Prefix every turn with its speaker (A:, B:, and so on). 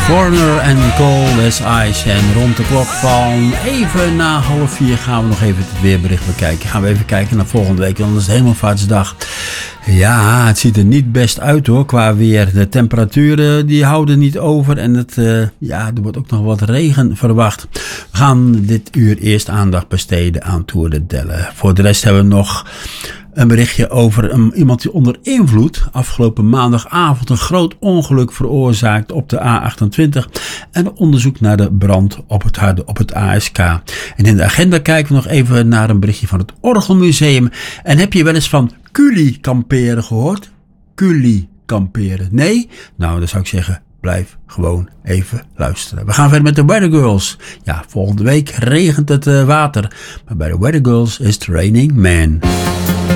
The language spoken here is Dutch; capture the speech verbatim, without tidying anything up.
A: Foreigner en Cold as Ice. En rond de klok van even na half vier gaan we nog even het weerbericht bekijken. Gaan we even kijken naar volgende week, want dat is Hemelvaartsdag. Ja, het ziet er niet best uit hoor, qua weer. De temperaturen die houden niet over en het, uh, ja, er wordt ook nog wat regen verwacht. We gaan dit uur eerst aandacht besteden aan Tour de Delle. Voor de rest hebben we nog een berichtje over um, iemand die onder invloed afgelopen maandagavond een groot ongeluk veroorzaakt op de A achtentwintig en onderzoek naar de brand op het, op het A S K. En in de agenda kijken we nog even naar een berichtje van het Orgelmuseum. En heb je wel eens van Culi kamperen gehoord? Culi kamperen. Nee? Nou, dan zou ik zeggen, blijf gewoon even luisteren. We gaan verder met de Weather Girls. Ja, volgende week regent het uh, water. Maar bij de Weather Girls is het Raining Man.